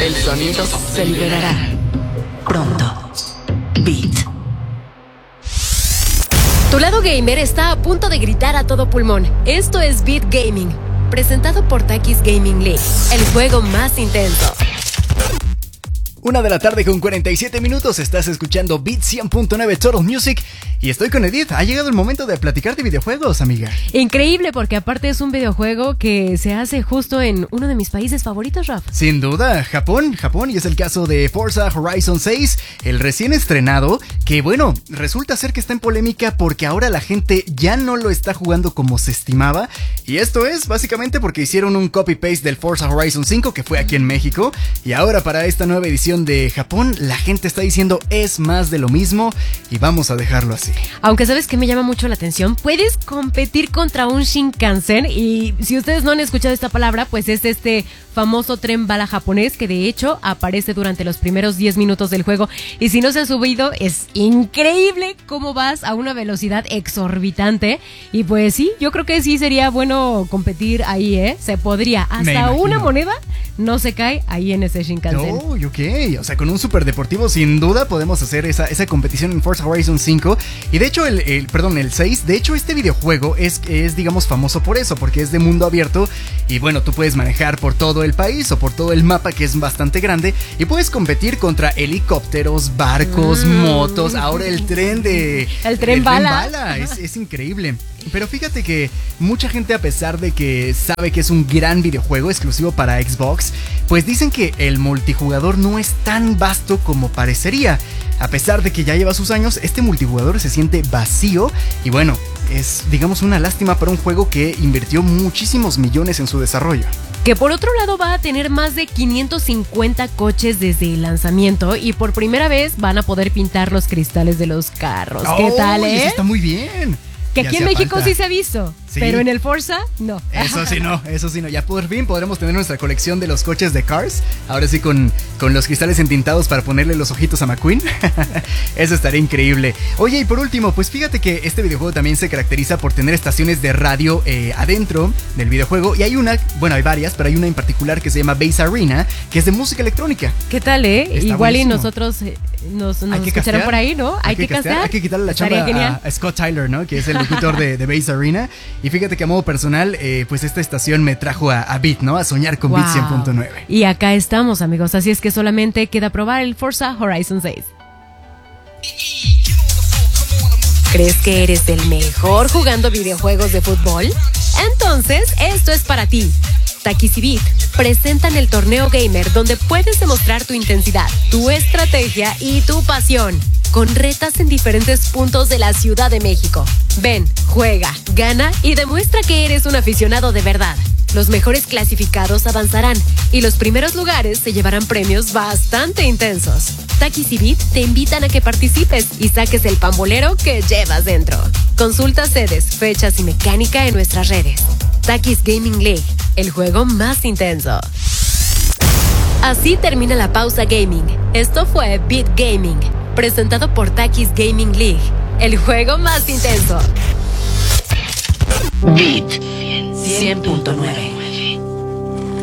El sonido se liberará pronto. Beat. Tu lado gamer está a punto de gritar a todo pulmón. Esto es Beat Gaming, presentado por Takis Gaming League, el juego más intenso. 1 de la tarde con 47 minutos, estás escuchando Beat 100.9 Total Music y estoy con Edith. Ha llegado el momento de platicar de videojuegos, amiga. Increíble, porque aparte es un videojuego que se hace justo en uno de mis países favoritos, Raf. Sin duda, Japón, y es el caso de Forza Horizon 6, el recién estrenado, que bueno, resulta ser que está en polémica porque ahora la gente ya no lo está jugando como se estimaba, y esto es básicamente porque hicieron un copy-paste del Forza Horizon 5 que fue aquí en México, y ahora para esta nueva edición de Japón, la gente está diciendo es más de lo mismo y vamos a dejarlo así. Aunque sabes que me llama mucho la atención, puedes competir contra un Shinkansen, y si ustedes no han escuchado esta palabra, pues es este famoso tren bala japonés que de hecho aparece durante los primeros 10 minutos del juego, y si no se han subido es increíble cómo vas a una velocidad exorbitante, y pues sí, yo creo que sí sería bueno competir ahí, se podría, hasta una moneda no se cae ahí en ese Shinkansen. Oh, ok, o sea, con un superdeportivo sin duda podemos hacer esa competición en Forza Horizon 5. Y de hecho el 6, de hecho este videojuego es digamos famoso por eso, porque es de mundo abierto y bueno, tú puedes manejar por todo el país o por todo el mapa, que es bastante grande, y puedes competir contra helicópteros, barcos, motos, ahora el tren bala. Es increíble. Pero fíjate que mucha gente, a pesar de que sabe que es un gran videojuego exclusivo para Xbox, pues dicen que el multijugador no es tan vasto como parecería. A pesar de que ya lleva sus años, este multijugador se siente vacío y bueno, es digamos una lástima para un juego que invirtió muchísimos millones en su desarrollo. Que por otro lado va a tener más de 550 coches desde el lanzamiento, y por primera vez van a poder pintar los cristales de los carros. ¿Qué tal, Eso está muy bien. Que aquí en México sí se ha visto, sí, pero en el Forza no. Eso sí no. Ya por fin podremos tener nuestra colección de los coches de Cars. Ahora sí con los cristales entintados para ponerle los ojitos a McQueen. Eso estaría increíble. Oye, y por último, pues fíjate que este videojuego también se caracteriza por tener estaciones de radio adentro del videojuego. Y hay hay varias, pero hay una en particular que se llama Bass Arena, que es de música electrónica. ¿Qué tal, Igual buenísimo. Y nosotros nos escucharán por ahí, ¿no? Hay que castear. Hay que quitarle la chamba a Scott Tyler, ¿no? Que es el locutor de Bass Arena. Y fíjate que a modo personal, pues esta estación me trajo a Beat, ¿no? A soñar con Beat 100.9. Y acá estamos, amigos. Así es que solamente queda probar el Forza Horizon 6. ¿Crees que eres el mejor jugando videojuegos de fútbol? Entonces, esto es para ti. Takis y Beat presentan el torneo gamer, donde puedes demostrar tu intensidad, tu estrategia y tu pasión, con retas en diferentes puntos de la Ciudad de México. Ven, juega, gana y demuestra que eres un aficionado de verdad. Los mejores clasificados avanzarán y los primeros lugares se llevarán premios bastante intensos. Takis y Beat te invitan a que participes y saques el pambolero que llevas dentro. Consulta sedes, fechas y mecánica en nuestras redes. Takis Gaming League, el juego más intenso. Así termina la pausa gaming. Esto fue Beat Gaming, presentado por Takis Gaming League, el juego más intenso. Beat 100.9.